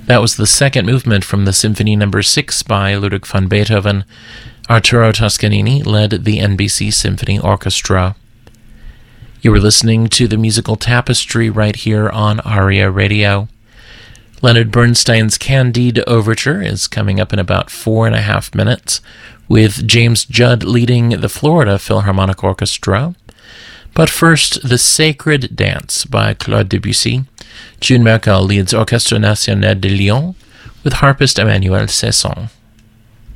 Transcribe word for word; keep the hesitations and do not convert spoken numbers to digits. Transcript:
That was the second movement from the Symphony Number six by Ludwig van Beethoven. Arturo Toscanini led the N B C Symphony Orchestra. You were listening to the musical tapestry right here on ARIA Radio. Leonard Bernstein's Candide Overture is coming up in about four and a half minutes, with James Judd leading the Florida Philharmonic Orchestra. But first, The Sacred Dance by Claude Debussy. June Merkel leads Orchestre National de Lyon with harpist Emmanuel Cesson.